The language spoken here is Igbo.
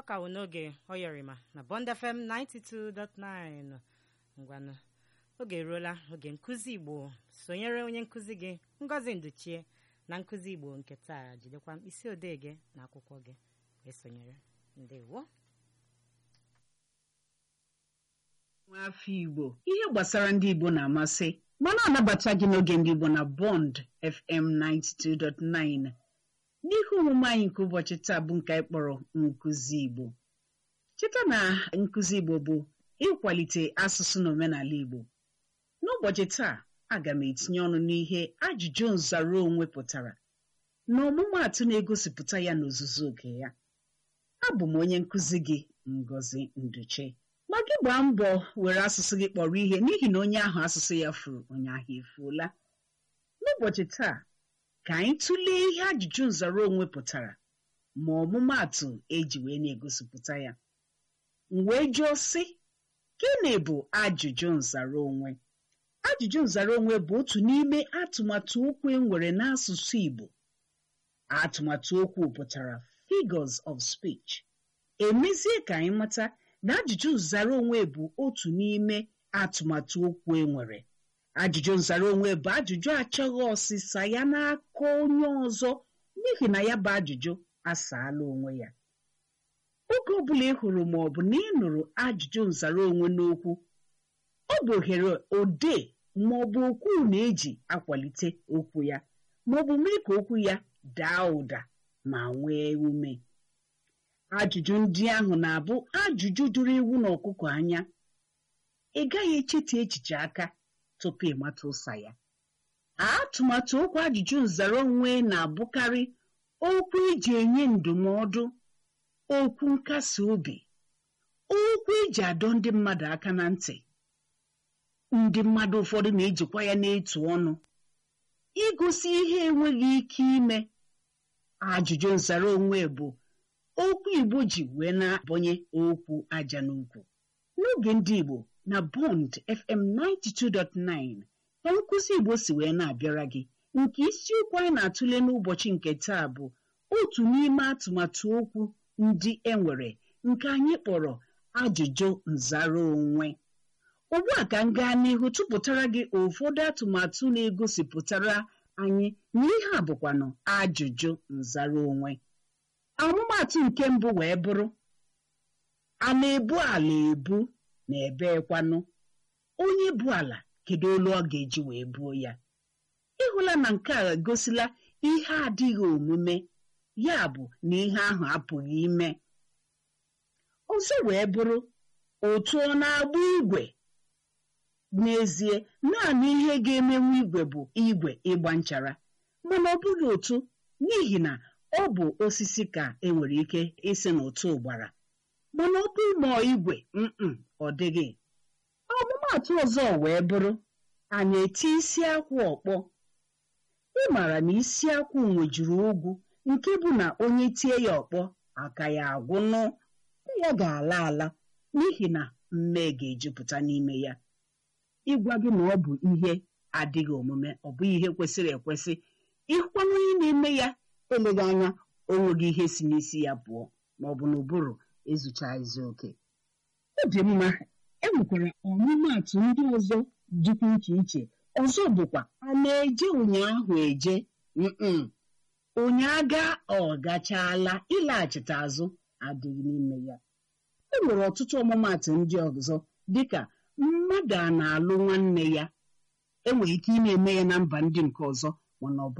ka wụ n'oge Oyọrịma na Bond FM 92.9. Ngwanụ oge eruola oge nkụzi Igbo, sonyere onye nkụzi gị Ngozi Nduchie na nkụzi Igbo nke taa. Jidekwa mkpịsị odee gị na akwụkwọ gị wee sonyere. Ndewo. Nwafọ Igbo, ihe gbasara ndị Igbo na-amasị mana anabata gị n'oge ndị Igbo na Bond FM 92.9. N'ihe omume anyị nke ụbọchị taa bụ nke anyị kpọrọ nkụzi Igbo. Cheta na nkụzi Igbo bụ ịkwalite asụsụ na omenala Igbo. N'ụbọchị taa, aga m etinye ọnụ n'ihe ajụjụ nzara onwe pụtara na ọmụmaatụ na-egosipụta ya n'ozuzu oke ya. Abụ m onye nkụzi gị Ngozi Nduchie. Ma gị gbaa mbọ were asụsụ gị kpọrọ ihe n'ihi na onye ahụ asụsụ ya furu, onye ahụ efuola. N'ụbọchị taa, ka anyị tụlee ihe ajụjụ nzara onwe pụtara ma ọmụmaatụ eji wee na-egosipụta ya. M wee jụọ sị, gịnị bụ ajụjụ nzara onwe? Ajụjụ nzara onwe bụ otu n'ime atụmatụ okwu e nwere n'asụsụ Igbo. Atụmatụ okwu pụtara figures of speech. Emezie ka anyị mata na ajụjụ nzara onwe bụ otu n'ime atụmatụ okwu e nwere. Ajụjụ nzara onwe bụ ajụjụ achọghị ọsịsa ya n'aka onye ọzọ n'ihi na ya bụ ajụjụ asaala onwe ya. Oge ọbụla ị hụrụ ma ọ bụ na ị nụrụ ajụjụ nzara onwe n'okwu, ọ bụ ohere odee ma ọ bụ okwu na-eji akwalite okwu ya ma ọ bụ mee ka okwu ya daa ụda ma nwee ume. Ajụjụ ndị ahụ na-abụ ajụjụ doro ewu na ọkụkọ anya. Ị gaghị echete echiche aka tupu ịmata ụsa ya. Atụmatụ okwu ajụjụ nzara onwe na-abụkarị okwu eji enye ndụmọdụ, okwu nkasi obi, okwu eji adọ ndị mmadụ aka na ntị. Ndị mmadụ ụfọdụ na-ejikwa ya n'etu ọnụ igosi ihe enweghị ike ime. Ajụjụ nzara onwe bụ okwu Igbo ji wee na-abọnye okwu aja n'ukwu. N'oge ndị Igbo na Bond FM 92.9 ka nkụzi Igbo si wee na-abịara gị, nke isiokwu anyị na-atụle n'ụbọchị nke taa bụ otu n'ime atụmatụ okwu ndị e nwere nke anyị kpọrọ ajụjụ nzara onwe. Ugbu a ka m gaa n'ihu tụpụtara gị ụfọdụ atụmatụ na-egosipụtara anyị na ihe a bụkwanụ ajụjụ nzara onwe. Ọmụmaatụ nke mbụ wee bụrụ: a na-ebu ala ebu na ebekwanụ. Onye bụ ala, kedu olu ọ ga-eji wee buo ya? Ịhụla na nke a egosila ihe adịghị omume, ya bụ na ihe ahụ apụghị ime. Ọzọ wee bụrụ otu ọ na-agba igwe. N'ezie, naanị ihe ga-emenwu igwe bụ igwe ịgba nchara, mana ọ bụghị otu, n'ihi na ọ bụ osisi ka enwere ike isi na ụtụ gbara. Mana ọ bụ ma igwe, ọ dịghị. Ọmụmaatụ ọzọ wee bụrụ: a na-eti isi akwụ ọkpọ. Ị maara na isi akwụ nwejuru ogwu, nke bụ na onye tie ya ọkpọ, aka ya agwụnụ, ya ga-ala ala n'ihi na mme ga-ejupụta n'ime ya. Ịgwa gị na ọ bụ ihe adịghị omume, ọ bụ ihe kwesịrị ekwesị, ịhụkwana onye na-eme ya, eleghị anya onweghị ihe si n'isi ya pụọ ma ọ bụ n'ụbụrụ ezuchaghịzi oke. Ọ dị mma, e nwekwara ọmụmaatụ ndị ọzọ dịkwa iche iche. Ọzọ bụkwa a na-eje ụnyaahụ eje. Onye aga ọ gachaala, ịlaghachite azụ adịghị n'ime ya. E nwere ọtụtụ ọmụmaatụ ndị ọzọ dịka mmadụ a na-alụ nwanne ya. Enwere ike ị na-eme ya na mba ndị nke ọzọ mana ọ bụ